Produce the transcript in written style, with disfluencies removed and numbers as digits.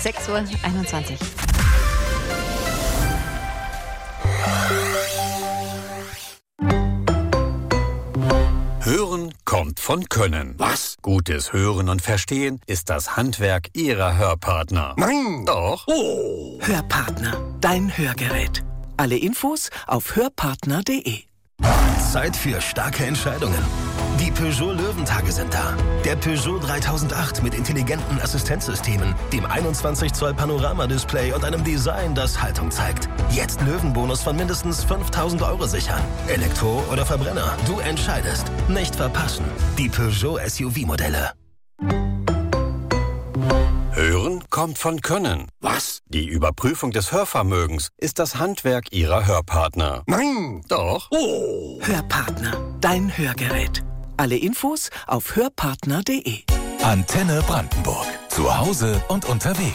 6:21 Uhr. Hören kommt von Können. Was? Gutes Hören und Verstehen ist das Handwerk Ihrer Hörpartner. Nein! Doch. Oh! Hörpartner, dein Hörgerät. Alle Infos auf hörpartner.de. Zeit für starke Entscheidungen. Die Peugeot Löwentage sind da. Der Peugeot 3008 mit intelligenten Assistenzsystemen, dem 21 Zoll Panoramadisplay und einem Design, das Haltung zeigt. Jetzt Löwenbonus von mindestens 5.000 € sichern. Elektro oder Verbrenner, du entscheidest. Nicht verpassen. Die Peugeot SUV-Modelle. Hören kommt von Können. Was? Die Überprüfung des Hörvermögens ist das Handwerk Ihrer Hörpartner. Nein! Doch. Oh! Hörpartner, dein Hörgerät. Alle Infos auf hörpartner.de. Antenne Brandenburg. Zu Hause und unterwegs.